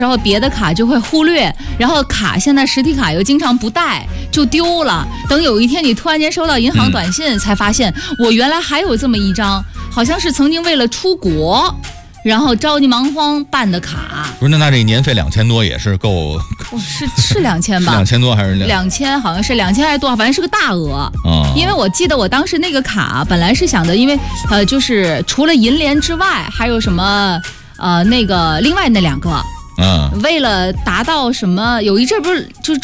然后别的卡就会忽略，然后现在实体卡又经常不带，就丢了。等有一天你突然间收到银行短信，才发现我原来还有这么一张，好像是曾经为了出国，然后着急忙慌办的卡。 不是，那这年费2000多也是够？ 是2000吧 ？2000多还是 2000？好像是2000还是多少？反正是个大额。因为我记得我当时那个卡本来是想的，因为就是除了银联之外，还有什么那个另外那2个。为了达到什么，有一阵不是就是